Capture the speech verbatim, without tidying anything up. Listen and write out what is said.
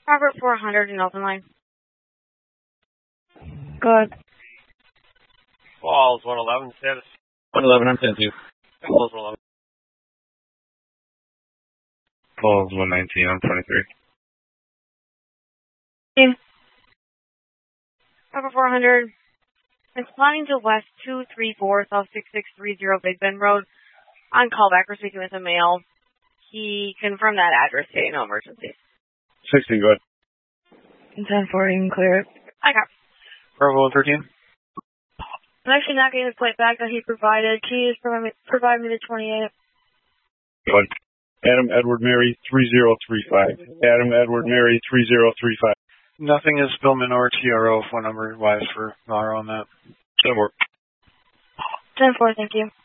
Robert four hundred in open line. Go ahead. Falls one eleven status. one eleven, I'm ten two. Falls one eleven. Falls one nineteen, I'm twenty-three. Team. Robert four hundred. Responding to West two three four, South six six three zero Big Bend Road. On callback, we're speaking with a male. He confirmed that address today, no emergency. sixteen, go ahead. ten four, you can clear it. I got. Bravo one thirteen. I'm actually not getting the plate back that he provided. Can you just provide me, provide me the twenty-eight? Go ahead. Adam Edward Mary three zero three five. Adam Edward Mary three zero three five. Nothing is Billman or T R O phone number wise for Mara on that. ten four. ten four, thank you.